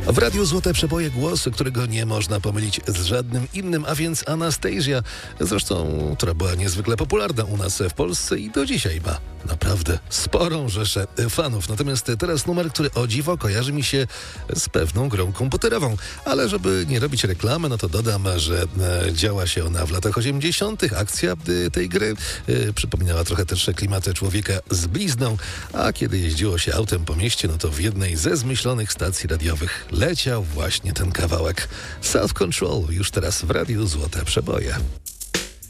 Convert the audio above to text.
W Radiu Złote Przeboje głos, którego nie można pomylić z żadnym innym, a więc Anastasia. Zresztą, która była niezwykle popularna u nas w Polsce i do dzisiaj ma naprawdę sporą rzeszę fanów. Natomiast teraz numer, który o dziwo kojarzy mi się z pewną grą komputerową. Ale żeby nie robić reklamy, no to dodam, że działa się ona w latach 80. Akcja tej gry przypominała trochę też klimaty człowieka z blizną, a kiedy jeździło się autem po mieście, no to w jednej ze zmyślonych stacji radiowych leciał właśnie ten kawałek. Self Control już teraz w Radiu Złote Przeboje.